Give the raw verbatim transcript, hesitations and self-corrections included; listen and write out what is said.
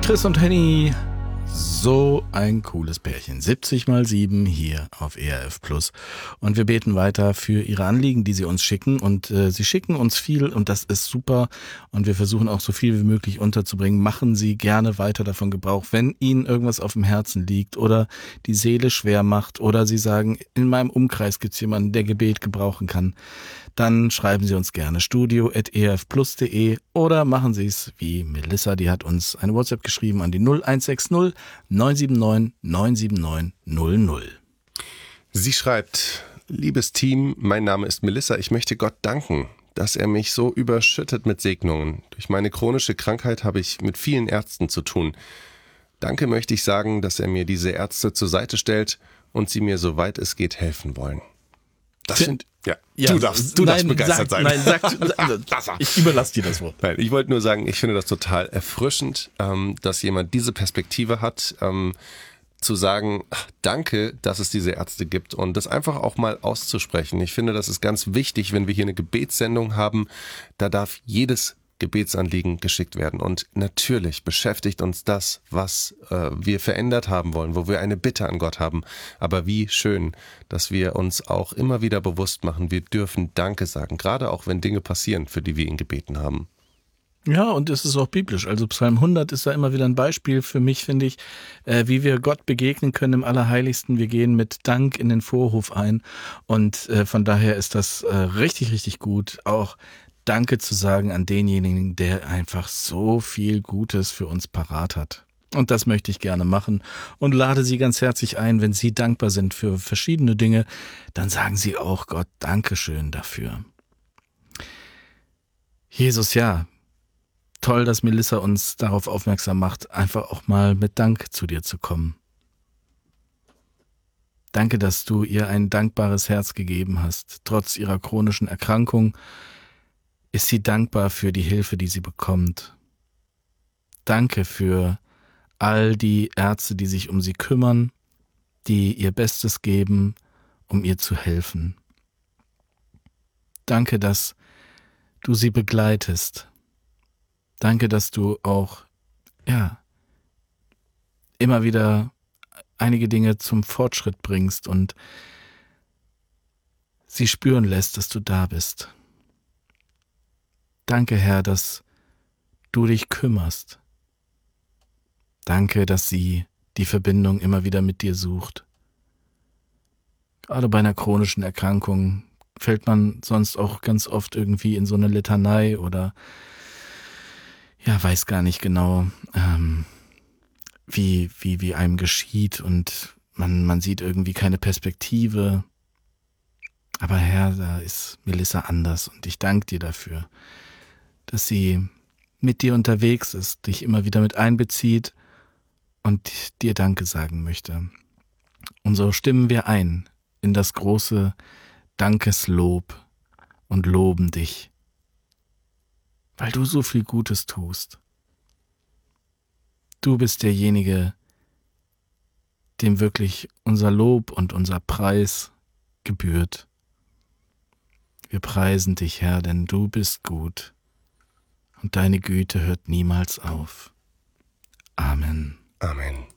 Chris und Henny, so ein cooles Pärchen. siebzig mal sieben hier auf E R F Plus. Und wir beten weiter für ihre Anliegen, die sie uns schicken. Und äh, sie schicken uns viel und das ist super. Und wir versuchen auch so viel wie möglich unterzubringen. Machen Sie gerne weiter davon Gebrauch, wenn Ihnen irgendwas auf dem Herzen liegt oder die Seele schwer macht oder Sie sagen, in meinem Umkreis gibt es jemanden, der Gebet gebrauchen kann. Dann schreiben Sie uns gerne studio at e r f plus punkt d e oder machen Sie es wie Melissa, die hat uns eine WhatsApp geschrieben an die null eins sechs null neun sieben neun neun sieben neun null null. Sie schreibt: Liebes Team, mein Name ist Melissa. Ich möchte Gott danken, dass er mich so überschüttet mit Segnungen. Durch meine chronische Krankheit habe ich mit vielen Ärzten zu tun. Danke möchte ich sagen, dass er mir diese Ärzte zur Seite stellt und sie mir, soweit es geht, helfen wollen. Das sind, ja, Ja, du darfst, du darfst nein, begeistert sag, sein. Nein, sag, ich überlasse dir das Wort. Nein, ich wollte nur sagen, ich finde das total erfrischend, ähm, dass jemand diese Perspektive hat, ähm, zu sagen, ach, danke, dass es diese Ärzte gibt und das einfach auch mal auszusprechen. Ich finde, das ist ganz wichtig, wenn wir hier eine Gebetssendung haben, da darf jedes Gebetsanliegen geschickt werden. Und natürlich beschäftigt uns das, was äh, wir verändert haben wollen, wo wir eine Bitte an Gott haben. Aber wie schön, dass wir uns auch immer wieder bewusst machen, wir dürfen Danke sagen, gerade auch wenn Dinge passieren, für die wir ihn gebeten haben. Ja, und es ist auch biblisch. Also Psalm hundert ist da immer wieder ein Beispiel für mich, finde ich, äh, wie wir Gott begegnen können im Allerheiligsten. Wir gehen mit Dank in den Vorhof ein und äh, von daher ist das äh, richtig, richtig gut, auch Danke zu sagen an denjenigen, der einfach so viel Gutes für uns parat hat. Und das möchte ich gerne machen und lade Sie ganz herzlich ein, wenn Sie dankbar sind für verschiedene Dinge, dann sagen Sie auch Gott Dankeschön dafür. Jesus, ja, toll, dass Melissa uns darauf aufmerksam macht, einfach auch mal mit Dank zu dir zu kommen. Danke, dass du ihr ein dankbares Herz gegeben hast, trotz ihrer chronischen Erkrankung. Ist sie dankbar für die Hilfe, die sie bekommt. Danke für all die Ärzte, die sich um sie kümmern, die ihr Bestes geben, um ihr zu helfen. Danke, dass du sie begleitest. Danke, dass du auch, ja, immer wieder einige Dinge zum Fortschritt bringst und sie spüren lässt, dass du da bist. Danke, Herr, dass du dich kümmerst. Danke, dass sie die Verbindung immer wieder mit dir sucht. Gerade bei einer chronischen Erkrankung fällt man sonst auch ganz oft irgendwie in so eine Litanei oder ja, weiß gar nicht genau, ähm, wie, wie, wie einem geschieht und man, man sieht irgendwie keine Perspektive. Aber Herr, da ist Melissa anders und ich danke dir dafür, dass sie mit dir unterwegs ist, dich immer wieder mit einbezieht und dir Danke sagen möchte. Und so stimmen wir ein in das große Dankeslob und loben dich, weil du so viel Gutes tust. Du bist derjenige, dem wirklich unser Lob und unser Preis gebührt. Wir preisen dich, Herr, denn du bist gut. Und deine Güte hört niemals auf. Amen. Amen.